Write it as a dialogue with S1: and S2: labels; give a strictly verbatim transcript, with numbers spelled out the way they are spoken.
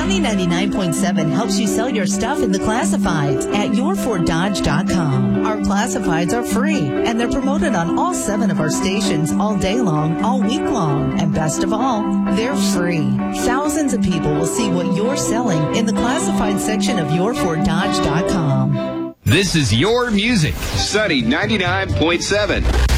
S1: Sunny ninety-nine point seven helps you sell your stuff in the classifieds at your ford dodge dot com. Our classifieds are free, and they're promoted on all seven of our stations all day long, all week long. And best of all, they're free. Thousands of people will see what you're selling in the classified section of your ford dodge dot com.
S2: This is your music. Sunny ninety-nine point seven.